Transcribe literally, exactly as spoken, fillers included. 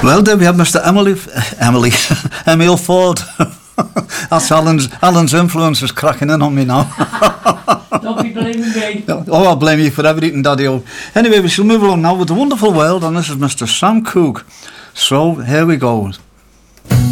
Well, there we have Mister Emily, Emily, Emil Ford. That's Alan's, Alan's influence is cracking in on me now. Don't be blaming me. Oh, I'll blame you for everything, Daddy. Anyway, we shall move along now with The Wonderful World, and this is Mister Sam Cooke. So, here we go.